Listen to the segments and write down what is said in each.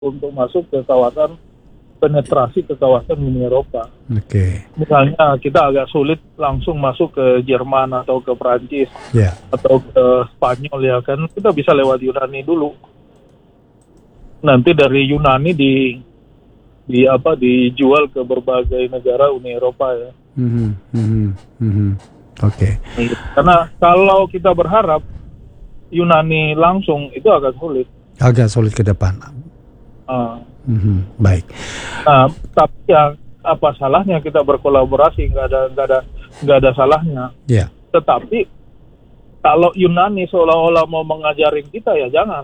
untuk masuk ke kawasan penetrasi ke kawasan Uni Eropa. Oke. Misalnya kita agak sulit langsung masuk ke Jerman atau ke Prancis atau ke Spanyol ya kan, kita bisa lewat Yunani dulu. Nanti dari Yunani dijual ke berbagai negara Uni Eropa ya. Oke. Karena kalau kita berharap Yunani langsung itu agak sulit. Agak sulit ke depan. Baik. Nah, tapi ya apa salahnya kita berkolaborasi? Nggak ada salahnya. Yeah. Tetapi kalau Yunani seolah-olah mau mengajarin kita ya jangan.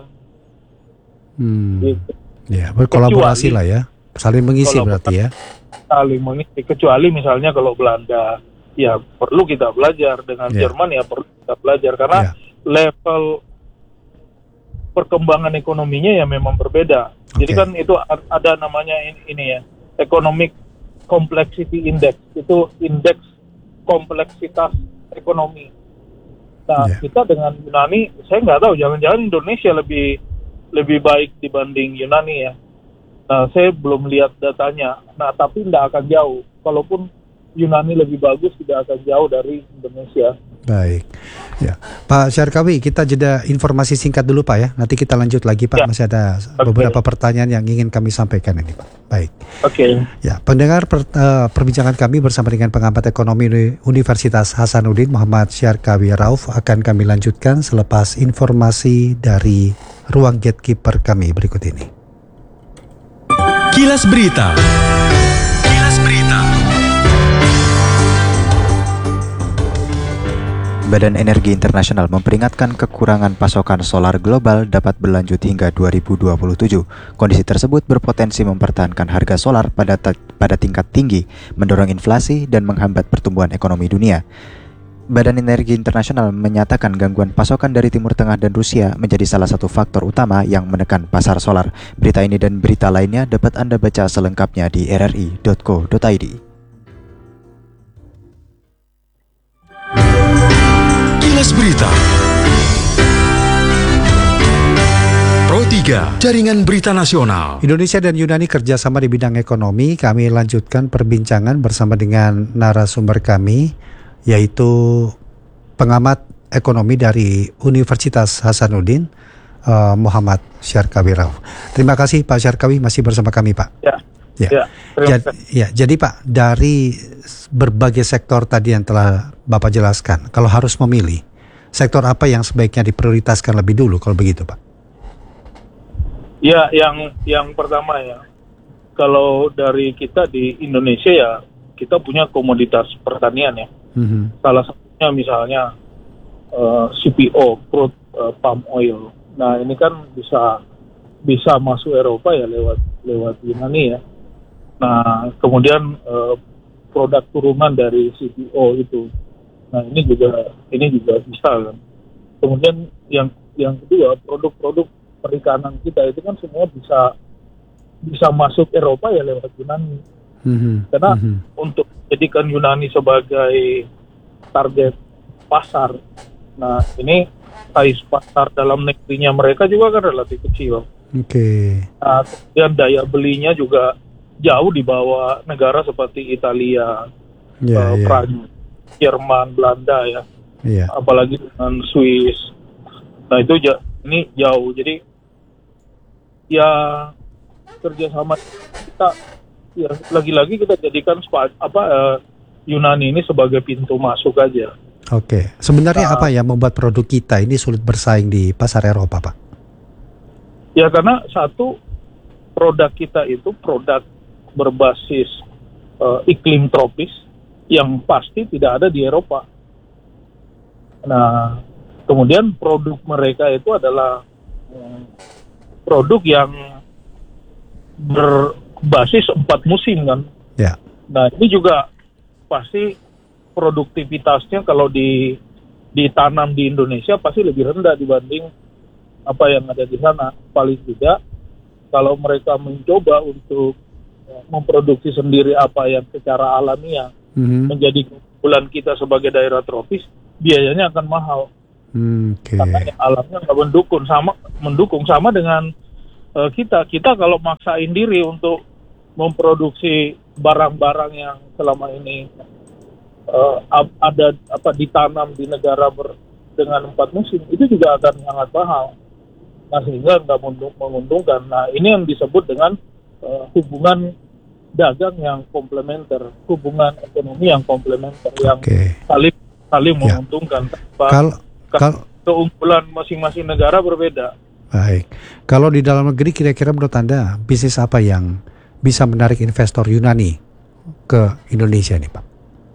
Gitu. Ya, berkolaborasi lah ya, saling mengisi berarti ya. Saling mengisi. Kecuali misalnya kalau Belanda, ya perlu kita belajar dengan Jerman ya perlu kita belajar karena level perkembangan ekonominya ya memang berbeda. Jadi kan itu ada namanya ini ya, Economic Complexity Index, itu indeks kompleksitas ekonomi. Nah kita dengan Yunani, saya nggak tahu, jangan-jangan Indonesia lebih baik dibanding Yunani ya. Nah saya belum lihat datanya. Nah tapi tidak akan jauh. Kalaupun Yunani lebih bagus, tidak akan jauh dari Indonesia. Baik, ya Pak Syarkawi, kita jeda informasi singkat dulu Pak ya. Nanti kita lanjut lagi Pak. Masih ada beberapa pertanyaan yang ingin kami sampaikan ini Pak. Baik. Ya, pendengar perbincangan kami bersama dengan pengamat ekonomi Universitas Hasanuddin Muhammad Syarkawi Rauf akan kami lanjutkan selepas informasi dari ruang gatekeeper kami berikut ini. Kilas Berita. Badan Energi Internasional memperingatkan kekurangan pasokan solar global dapat berlanjut hingga 2027. Kondisi tersebut berpotensi mempertahankan harga solar pada tingkat tinggi, mendorong inflasi dan menghambat pertumbuhan ekonomi dunia. Badan Energi Internasional menyatakan gangguan pasokan dari Timur Tengah dan Rusia menjadi salah satu faktor utama yang menekan pasar solar. Berita ini dan berita lainnya dapat Anda baca selengkapnya di rri.co.id. Kilas Berita. Pro 3, Jaringan Berita Nasional. Indonesia dan Yunani kerjasama di bidang ekonomi. Kami lanjutkan perbincangan bersama dengan narasumber kami, yaitu pengamat ekonomi dari Universitas Hasanuddin, Muhammad Syarkawi Rauf. Terima kasih Pak Syarkawi masih bersama kami Pak. Jadi Pak, dari berbagai sektor tadi yang telah Bapak jelaskan, kalau harus memilih, sektor apa yang sebaiknya diprioritaskan lebih dulu kalau begitu Pak? Ya, yang pertama ya, kalau dari kita di Indonesia ya, kita punya komoditas pertanian ya. Salah satunya misalnya CPO, crude palm oil. Nah ini kan bisa masuk Eropa ya lewat Yunani ya. Nah kemudian produk turunan dari CPO itu. Nah ini juga bisa kan. Kemudian yang kedua, produk-produk perikanan kita itu kan semua bisa masuk Eropa ya lewat Yunani. Karena untuk jadikan Yunani sebagai target pasar, nah ini size pasar dalam negerinya mereka juga kan relatif kecil. Nah, kemudian daya belinya juga jauh di bawah negara seperti Italia, Prancis, Jerman, Belanda ya, apalagi dengan Swiss. Nah itu ini jauh. Jadi ya kerjasama kita ya lagi-lagi kita jadikan Yunani ini sebagai pintu masuk aja. Sebenarnya apa yang membuat produk kita ini sulit bersaing di pasar Eropa, Pak? Ya karena satu, produk kita itu produk berbasis iklim tropis yang pasti tidak ada di Eropa. Nah, kemudian produk mereka itu adalah produk yang berbasis 4 musim kan. Nah, ini juga pasti produktivitasnya kalau ditanam di Indonesia pasti lebih rendah dibanding apa yang ada di sana. Paling tidak kalau mereka mencoba untuk memproduksi sendiri apa yang secara alamiah menjadi keunggulan kita sebagai daerah tropis, biayanya akan mahal. Karena alamnya nggak mendukung sama dengan kita kalau maksain diri untuk memproduksi barang-barang yang selama ini ada ditanam di negara dengan 4 musim, itu juga akan sangat mahal. Nah, sehingga nggak menguntungkan. Nah, ini yang disebut dengan hubungan dagang yang komplementer, hubungan ekonomi yang komplementer, yang saling menguntungkan. Keunggulan masing-masing negara berbeda. Baik. Kalau di dalam negeri kira-kira menurut Anda bisnis apa yang bisa menarik investor Yunani ke Indonesia nih, Pak?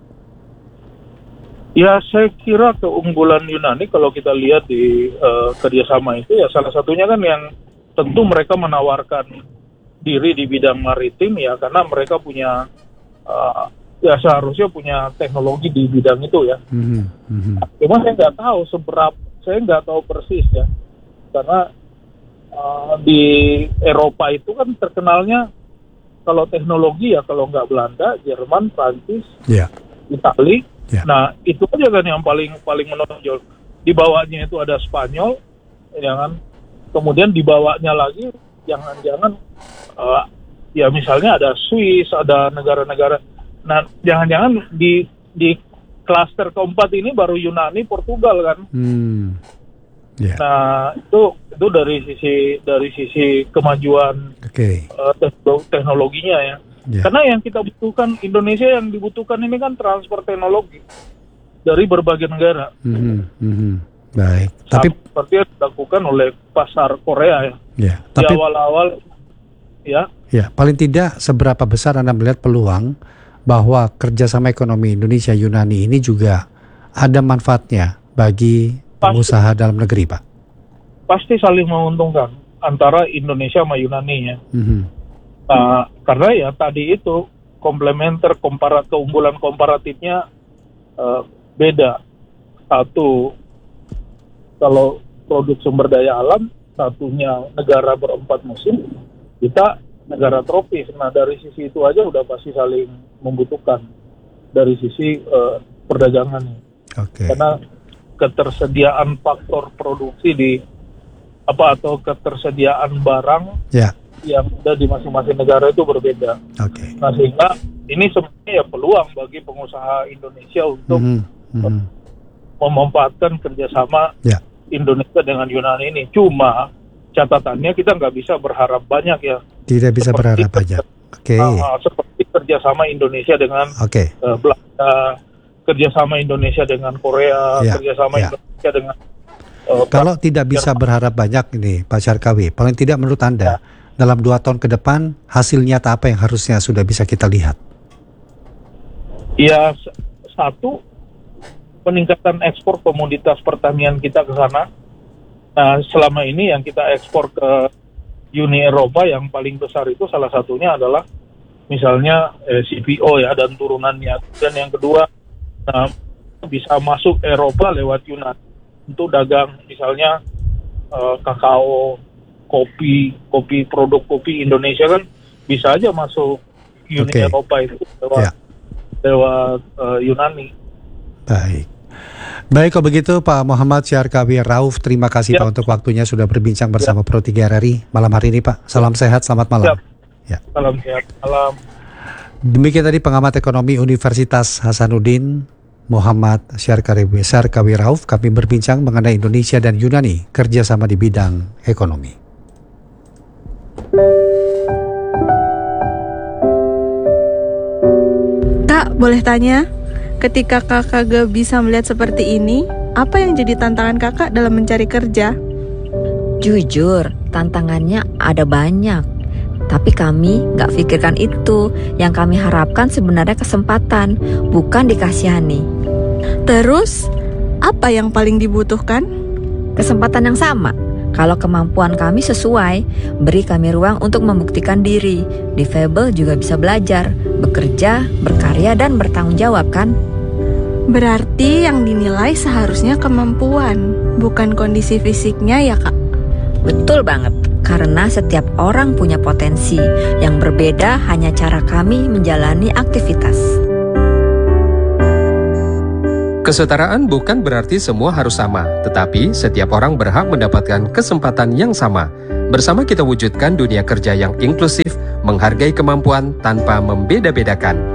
Ya, saya kira keunggulan Yunani kalau kita lihat di kerjasama itu ya salah satunya kan yang tentu mereka menawarkan diri di bidang maritim ya, karena mereka punya ya seharusnya punya teknologi di bidang itu ya. Cuma saya nggak tahu persis ya, karena di Eropa itu kan terkenalnya kalau teknologi ya kalau nggak Belanda, Jerman, Prancis, Itali. Nah itu aja kan yang paling menonjol. Di bawahnya itu ada Spanyol, ya kan. Kemudian di bawahnya lagi jangan-jangan ya misalnya ada Swiss, ada negara-negara. Nah jangan-jangan di klaster keempat ini baru Yunani, Portugal kan. Nah itu dari sisi kemajuan teknologinya ya. Karena yang kita butuhkan, Indonesia yang dibutuhkan ini kan transfer teknologi dari berbagai negara. Baik. Tapi seperti yang dilakukan oleh pasar Korea ya. Di awal-awal ya. Ya, paling tidak seberapa besar Anda melihat peluang bahwa kerjasama ekonomi Indonesia Yunani ini juga ada manfaatnya bagi pengusaha dalam negeri, Pak? Pasti saling menguntungkan antara Indonesia sama Yunani ya. Karena ya tadi itu komplementer, keunggulan komparatifnya beda. Satu kalau produk sumber daya alam, satunya negara ber4 musim, kita negara tropis. Nah dari sisi itu aja udah pasti saling membutuhkan dari sisi perdagangan. Karena ketersediaan faktor produksi atau ketersediaan barang yang ada di masing-masing negara itu berbeda. Nah sehingga ini sebenarnya ya peluang bagi pengusaha Indonesia untuk memanfaatkan kerjasama Indonesia dengan Yunani ini. Cuma catatannya kita nggak bisa berharap banyak ya. Tidak bisa berharap banyak. Seperti kerjasama Indonesia dengan Belanda, kerjasama Indonesia dengan Korea, kerjasama Indonesia dengan kalau tidak bisa berharap banyak ini Pak Syarkawi, paling tidak menurut Anda dalam 2 tahun ke depan hasil nyata apa yang harusnya sudah bisa kita lihat? Ya, satu, peningkatan ekspor komoditas pertanian kita ke sana. Nah, selama ini yang kita ekspor ke Uni Eropa yang paling besar itu salah satunya adalah misalnya CPO ya dan turunannya. Dan yang kedua, bisa masuk Eropa lewat Yunani untuk dagang misalnya kakao, kopi, produk kopi Indonesia kan bisa aja masuk Uni Eropa itu lewat Yunani. Baik, kalau begitu Pak Muhammad Syarkawi Rauf, terima kasih Pak untuk waktunya sudah berbincang bersama Pro 3 RRI malam hari ini Pak. Salam sehat, selamat malam. Salam sehat, malam. Demikian tadi pengamat ekonomi Universitas Hasanuddin Muhammad Syarkawi Rauf. Kami berbincang mengenai Indonesia dan Yunani kerjasama di bidang ekonomi. Kak, boleh tanya? Ketika kakak gak bisa melihat seperti ini, apa yang jadi tantangan kakak dalam mencari kerja? Jujur, tantangannya ada banyak. Tapi kami gak pikirkan itu. Yang kami harapkan sebenarnya kesempatan, bukan dikasihani. Terus, apa yang paling dibutuhkan? Kesempatan yang sama. Kalau kemampuan kami sesuai, beri kami ruang untuk membuktikan diri. Difabel juga bisa belajar, bekerja, berkarya, dan bertanggung jawab kan? Berarti yang dinilai seharusnya kemampuan, bukan kondisi fisiknya ya Kak? Betul banget, karena setiap orang punya potensi. Yang berbeda hanya cara kami menjalani aktivitas. Kesetaraan bukan berarti semua harus sama, tetapi setiap orang berhak mendapatkan kesempatan yang sama. Bersama kita wujudkan dunia kerja yang inklusif, menghargai kemampuan tanpa membeda-bedakan.